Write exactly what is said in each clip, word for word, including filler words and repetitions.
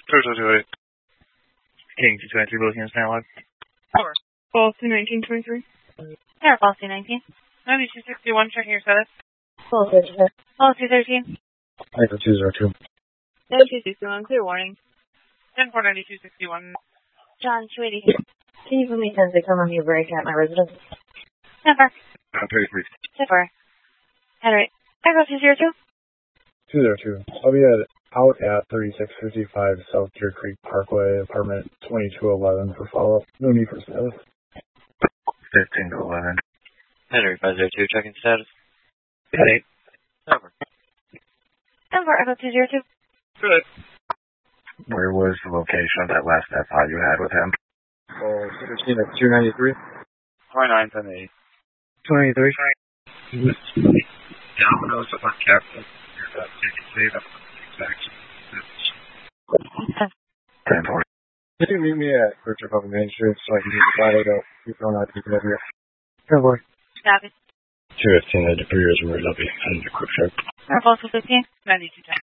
two two two eight. King two twenty-three, both units analog. Four. Policy nineteen twenty-three. Air Policy nineteen. ninety-two sixty-one, checking your status. Policy Policy thirteen. Echo two zero two. ninety-two sixty-one, clear warning. ten four ninety-two sixty-one. John two eighty. Can you put me ten six on your break at my residence? ten four. Uh, thirty-three. ten four. Henry. Echo two zero two. two zero two. I'll be at, out at thirty-six fifty-five South Deer Creek Parkway, apartment twenty-two eleven for follow-up. No need for status. fifteen to eleven. Henry five zero two, checking status. eight. Over. ten four. Echo two zero two. Good. Where was the location of that last F I you had with him? Oh, fifteen at two ninety-three. twenty-nine ten eight. two ninety-three. Domino's on Captain. You can see the exact. ten forty. Can you meet me at Richard Public Main Street so I can get the body to keep going out to over here? ten forty. Copy. two fifteen at the Brewer's Road lobby. I need a quick check. Air Policy fifteen. ninety-two ten.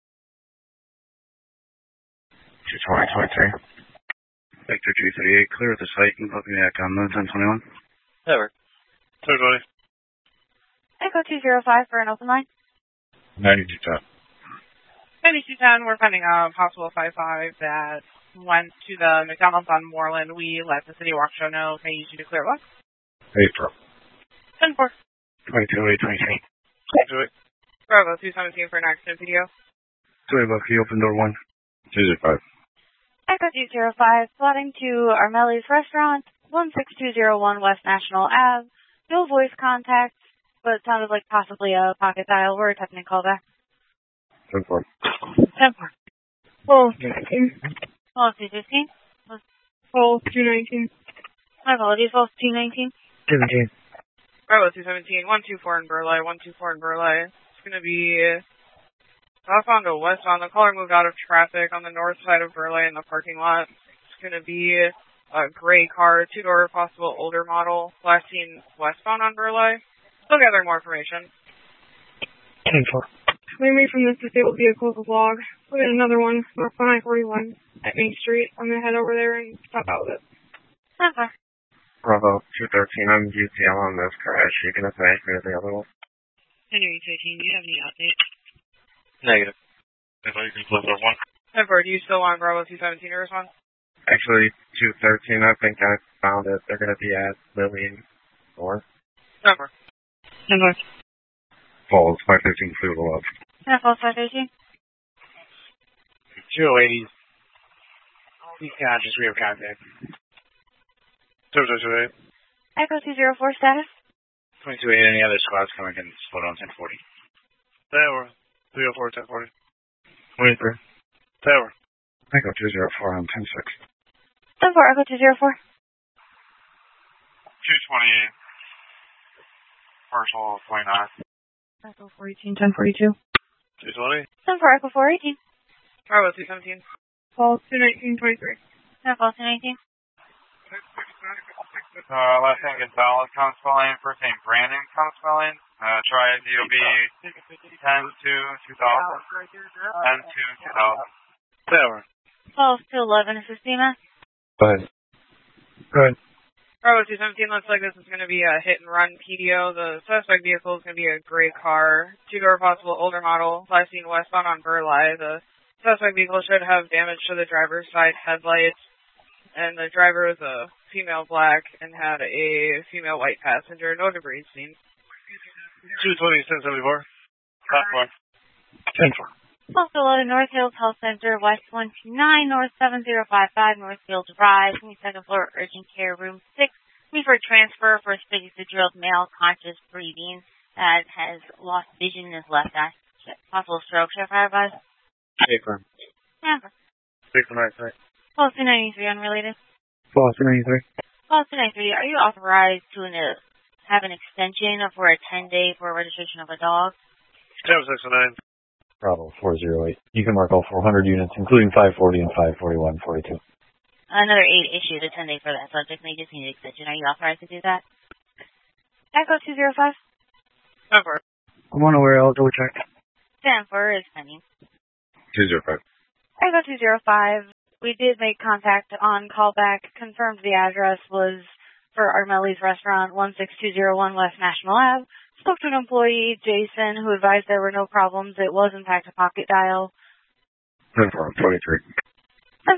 two twenty twenty-three. Vector two thirty-eight, clear at the site and booking back on the ten twenty-one. Over. two twenty. Echo two zero five for an open line. ninety-two ten. ninety-two ten, we're finding a possible five five that went to the McDonald's on Moreland. We let the City Walk Show know. Can I use you to clear what? April. ten four. twenty-two eight twenty-three. Do it. Bravo two seventeen for an accident video. two eight Bucky, open door one. two zero five. Echo two zero five, slotting to Armelli's Restaurant, one six two zero one West National Avenue. No voice contact, but it sounded like possibly a pocket dial. We're attempting to call back. ten four. ten four. Policy nineteen. Policy fifteen. Policy two nineteen. My apologies, Policy two nineteen. seventeen. Bravo two seventeen. one two four in Burleigh. one two four in Burleigh. It's going to be southbound to westbound. The caller moved out of traffic on the north side of Burleigh in the parking lot. It's going to be a gray car, two-door, possible older model, last seen westbound on Burleigh. Still gathering more information. ten four. We made from this disabled vehicle a log. We'll get another one north on I forty-one at Main Street. I'm going to head over there and stop out with it. ten four. Bravo two thirteen, I'm U T L on this crash. You can advance me to the other one. Henry two eighteen, do you have any update? Negative. I thought you can close door one. ten four, do you still want Bravo two seventeen to respond? Actually, two thirteen, I think I found it. They're going to be at Lillian North. ten four. ten four. Falls, five fifteen, clear the love. Air Policy five thirteen. two eighty. He's conscious, we have contact. two two two eight. Echo two zero four status. twenty-two eight, any other squads coming in, slow down ten forty. Tower. three oh four, ten forty. twenty-three. Tower. Echo two zero four on ten six. ten four, Echo two zero four. two twenty-eight. Partial twenty-nine. Echo four eighteen, ten forty-two. two twenty. ten four, Echo four eighteen. Bravo two seventeen. Paul two nineteen twenty-three. Air Policy nineteen. Uh, last name Gonzalez, common spelling. First name Brandon, common spelling. Uh, try D O B ten two two thousand. ten two two thousand. Tower. twelve to eleven, is this Dima? Go ahead. Go ahead. Bravo two seventeen, looks like this is going to be a hit and run P D O. The suspect vehicle is going to be a gray car, two-door possible older model, last seen westbound on Burleigh. The suspect vehicle should have damage to the driver's side headlights, and the driver is a female black and had a female white passenger. No debris seen. two twenty, ten seventy-four. Platform. ten four. Also loaded North Hills Health Center, West one two nine, North seven zero five five, Northfield Drive, second floor, urgent care, room six. We for transfer for a drilled male, conscious breathing, that has lost vision in his left eye. Possible stroke. Should I advise? Paper. Yeah. Paper ninety-three. Policy ninety-three, unrelated. Policy ninety-three. Policy ninety-three, are you authorized to uh, have an extension for a ten-day for registration of a dog? seven six nine. Bravo four zero eight. You can mark all four hundred units, including five forty and five forty-one forty-two. Another eight issued a ten-day for that subject. They just need an extension. Are you authorized to do that? Echo two zero five. ten four. I'm unaware. I'll double check. ten four is pending. two zero five. Echo two zero five. We did make contact on callback, confirmed the address was for Armelli's Restaurant, one six two zero one West National Avenue. Spoke to an employee, Jason, who advised there were no problems. It was, in fact, a pocket dial. Inform twenty-three.